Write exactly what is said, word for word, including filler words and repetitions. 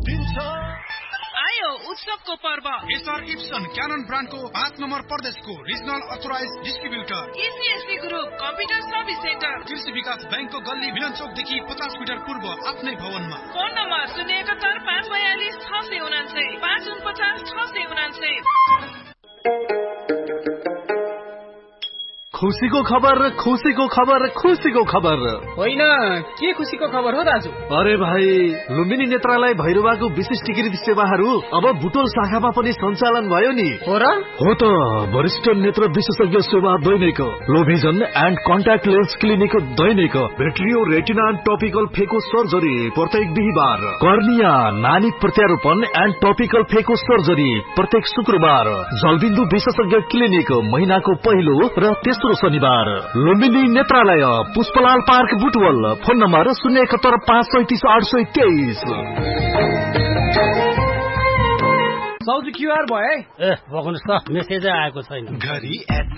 दिन्छ। आयो उत्सवको पर्व। एसआर इप्सन क्यानन ब्रान्डको पाँच नम्बर प्रदेशको regional authorise distributor. इसिएससी group computer service centre, कृषि विकास ब्याङ्कको गल्ली मिलन चौकदेखि पचास मिटर पूर्व आफ्नै भवनमा। फोन नम्बर शून्य एकहत्तर पाँच बयालिस छ सय उनान्सय पाँच उनपचास छ सय उनान्सय। खुसीको खबर, खुसीको खबर, खुसीको खबर। होइन, के खुसीको खबर हो दाजु? अरे भाइ, लुम्बिनी नेत्रालय भैरवाको विशिष्टीकृत सेवाहरू अब बुटोल शाखामा पनि सञ्चालन भयो नि। हो र? हो त, वरिष्ठ नेत्र विशेषज्ञ सेवा दैनिक, लोभिजन and contact lens clinic Dainik, भेट्रियो retina and topical फेको सर्जरी प्रत्येक बिहिबार, कर्निया नानी प्रत्यारोपण एन्ड टपिकल फेको सर्जरी प्रत्येक शुक्रबार, जलबिन्दु विशेषज्ञ क्लिनिक महिनाको पहिलो र तेस्रो शनिबार, लुम्बिनी नेत्रालय Pushpalal park Butwal. Phone number शून्य एकहत्तर पाँच सैतिस आठ सय तेइस। साउजी क्युआर भयो है? ए भगवान, मेसेजै आएको छैन। घरी